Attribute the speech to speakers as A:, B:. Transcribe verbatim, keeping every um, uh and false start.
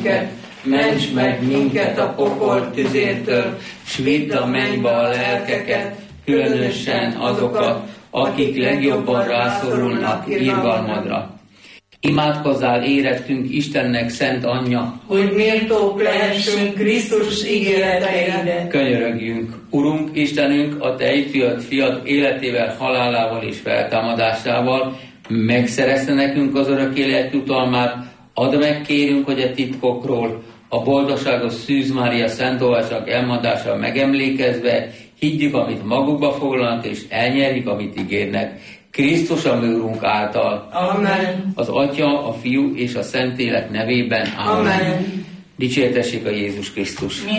A: bűneinket, ments meg minket a pokol tüzétől, s vidd a mennybe a lelkeket, különösen azokat, akik legjobban rászorulnak irgalmadra. Imádkozzál érettünk Istennek szent anyja,
B: hogy méltók lehessünk Krisztus ígéreteire.
A: Könyörögjünk, Urunk Istenünk, a Te egyfiad fiad életével, halálával és feltámadásával megszerezte nekünk az örök élet jutalmát, add meg kérünk, hogy a titkokról, a boldogságos Szűz Mária szent olvasság elmondással megemlékezve higgyük, amit magukba foglalnak, és elnyerjük, amit ígérnek. Krisztus a mi Urunk által.
B: Amen.
A: Az Atya, a Fiú és a Szentlélek nevében. Amen.
B: Amen.
A: Dicsértessék a Jézus Krisztus.